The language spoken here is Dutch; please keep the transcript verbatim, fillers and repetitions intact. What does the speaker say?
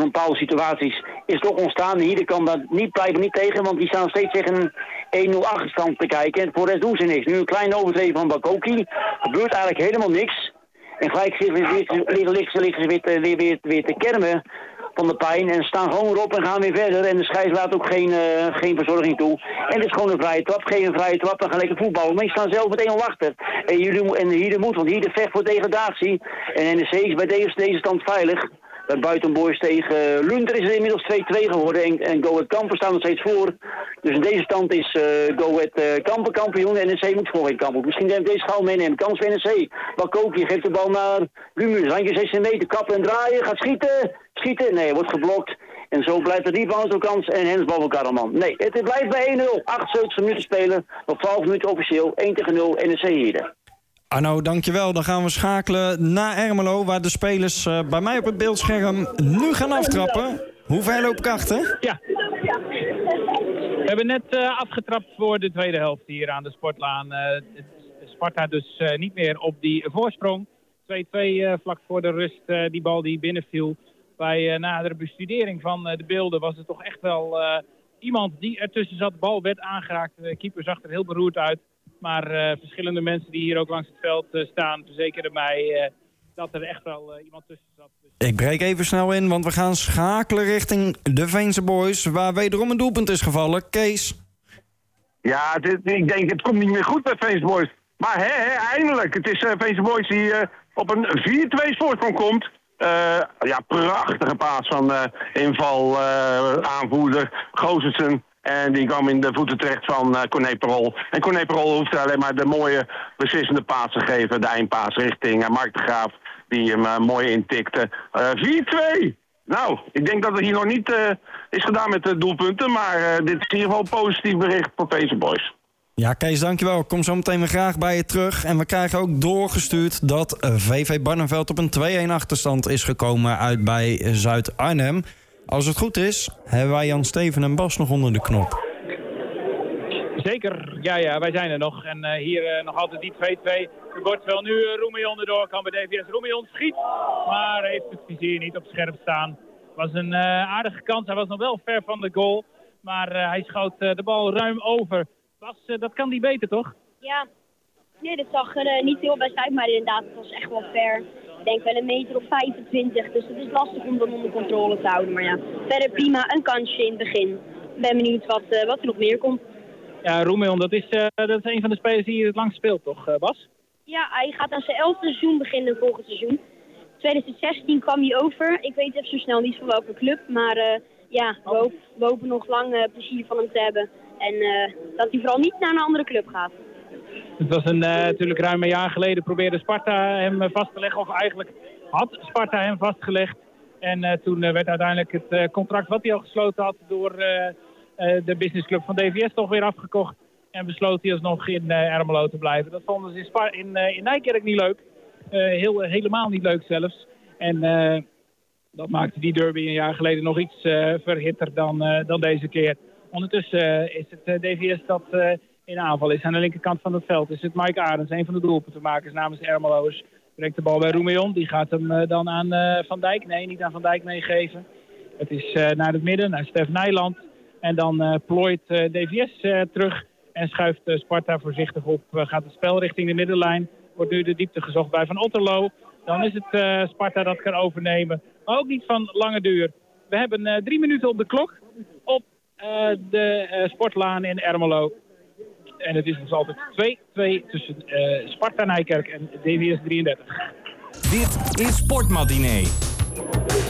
in bepaalde situaties is toch ontstaan. Hier kan dat niet blijven niet tegen, want die staan nog steeds tegen een één nul achterstand te kijken. En voor de rest doen ze niks. Nu een kleine overtreding van Bakoki. Gebeurt eigenlijk helemaal niks. En gelijk liggen ze weer, weer, weer, weer, weer te kermen van de pijn. En staan gewoon weer op en gaan weer verder. En de scheids laat ook geen, uh, geen verzorging toe. En het is gewoon een vrije trap. Geen vrije trap, dan gaan lekker voetballen. Maar die staan zelf met één nul achter. En, jullie, en hier de moet, want hier de vecht voor degradatie. En N E C is bij deze, deze stand veilig. Bij Buitenboys tegen Lunter is het inmiddels twee twee geworden. En, en Go Ahead Kampen staan nog steeds voor. Dus in deze stand is uh, Go Ahead uh, Kampen kampioen. En N E C moet voor Kampen. Misschien neemt deze schaal meenemen. Kans voor N E C. Balkoki geeft de bal naar Lumus. Handje zestien meter. Kappen en draaien. Gaat schieten. Schieten. Nee, wordt geblokt. En zo blijft het rebound op kans. En hensbal van Karaman. Nee, het blijft bij één nul. achtenzeventig minuten spelen. Nog twaalf minuten officieel. één tegen nul. N E C hier. Arno, dankjewel. Dan gaan we schakelen naar Ermelo, waar de spelers uh, bij mij op het beeldscherm nu gaan aftrappen. Hoe ver loop ik achter? Ja. We hebben net uh, afgetrapt voor de tweede helft hier aan de Sportlaan. Uh, Sparta dus uh, niet meer op die voorsprong. twee twee uh, vlak voor de rust, uh, die bal die binnenviel. Bij uh, nadere bestudering van uh, de beelden was het toch echt wel uh, iemand die ertussen zat. De bal werd aangeraakt. De keeper zag er heel beroerd uit. Maar uh, verschillende mensen die hier ook langs het veld uh, staan verzekerden mij uh, dat er echt wel uh, iemand tussen zat. Dus... Ik breek even snel in, want we gaan schakelen richting de Veense Boys, waar wederom een doelpunt is gevallen. Kees? Ja, dit, ik denk het komt niet meer goed bij Veense Boys. Maar hè, hè, eindelijk. Het is uh, Veense Boys die uh, op een vier twee voorsprong komt. Uh, ja, prachtige paas van uh, inval uh, aanvoerder Goosensen. En die kwam in de voeten terecht van uh, Corné Perol. En Corné Perol hoefde alleen maar de mooie beslissende paas te geven. De eindpaas richting uh, Mark de Graaf. Die hem uh, mooi intikte. Uh, vier twee. Nou, ik denk dat het hier nog niet uh, is gedaan met de doelpunten. Maar uh, dit is in ieder geval een positief bericht voor Veense Boys. Ja, Kees, dankjewel. Ik kom zo meteen weer graag bij je terug. En we krijgen ook doorgestuurd dat V V Barneveld op een twee-een achterstand is gekomen uit bij Zuid-Arnhem. Als het goed is, hebben wij Jan Steven en Bas nog onder de knop. Zeker, ja, ja, wij zijn er nog. En uh, hier uh, nog altijd die twee twee. Er wordt wel nu uh, Roemion erdoor, kan bij D V S. Roemion schiet, maar heeft het vizier niet op scherp staan. Was een uh, aardige kans, hij was nog wel ver van de goal. Maar uh, hij schoot uh, de bal ruim over. Bas, uh, dat kan die beter, toch? Ja, nee, dat zag er uh, niet heel best uit, maar inderdaad, het was echt wel ver. Ik denk wel een meter of vijfentwintig, dus het is lastig om dat onder controle te houden. Maar ja, verder prima, een kansje in het begin. Ik ben benieuwd wat, uh, wat er nog meer komt. Ja, Roemion, dat is, uh, dat is een van de spelers die hier het langst speelt, toch, uh, Bas? Ja, hij gaat aan zijn elfde seizoen beginnen volgend seizoen. twintig zestien kwam hij over. Ik weet even zo snel niet van welke club, maar uh, ja, we, hoop, we hopen nog lang uh, plezier van hem te hebben. En uh, dat hij vooral niet naar een andere club gaat. Het was een, uh, natuurlijk ruim een jaar geleden probeerde Sparta hem vast te leggen. Of eigenlijk had Sparta hem vastgelegd. En uh, toen uh, werd uiteindelijk het uh, contract wat hij al gesloten had door uh, uh, de businessclub van D V S toch weer afgekocht. En besloot hij alsnog in uh, Ermelo te blijven. Dat vonden ze in, Spar- in, uh, in Nijkerk niet leuk. Uh, heel, uh, helemaal niet leuk zelfs. En uh, dat maakte die derby een jaar geleden nog iets uh, verhitter dan, uh, dan deze keer. Ondertussen uh, is het uh, D V S dat uh, in aanval is. Aan de linkerkant van het veld is het Mike Arends, een van de doelpuntenmakers namens Ermeloers. Brengt de bal bij Roemion. Die gaat hem uh, dan aan uh, Van Dijk. Nee, niet aan Van Dijk meegeven. Het is uh, naar het midden, naar Stef Nijland. En dan uh, plooit uh, D V S uh, terug en schuift uh, Sparta voorzichtig op. Uh, gaat het spel richting de middenlijn. Wordt nu de diepte gezocht bij Van Otterlo. Dan is het uh, Sparta dat kan overnemen. Maar ook niet van lange duur. We hebben uh, drie minuten op de klok op uh, de uh, Sportlaan in Ermelo. En het is dus altijd twee twee tussen uh, Sparta Nijkerk en D V S drieëndertig. Dit is Sportmatinee.